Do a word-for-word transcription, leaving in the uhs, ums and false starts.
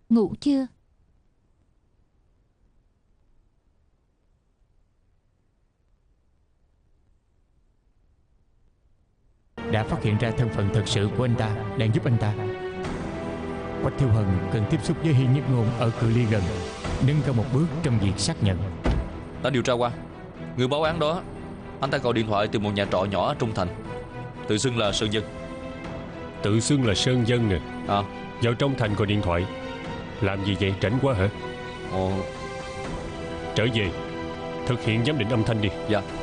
Ngủ chưa? Đã phát hiện ra thân phận thật sự của anh ta, đang giúp anh ta. Quách Thiêu Hần cần tiếp xúc với Hiên Nhất Ngôn ở cự ly gần, nâng cao một bước trong việc xác nhận. Ta điều tra qua, người báo án đó, anh ta gọi điện thoại từ một nhà trọ nhỏ ở Trung Thành, tự xưng là Sơn Dân. Tự xưng là Sơn Dân à? À. Vào trong thành gọi điện thoại làm gì vậy, rảnh quá hả? Ồ. Trở về thực hiện giám định âm thanh đi. Dạ.